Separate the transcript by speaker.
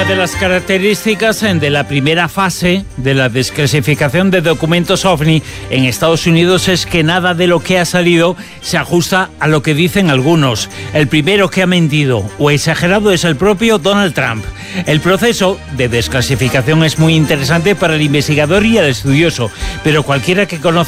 Speaker 1: de las características de la primera fase de la desclasificación de documentos OVNI en Estados Unidos es que nada de lo que ha salido se ajusta a lo que dicen algunos. El primero que ha mentido o exagerado es el propio Donald Trump. El proceso de desclasificación es muy interesante para el investigador y el estudioso, pero cualquiera que conozca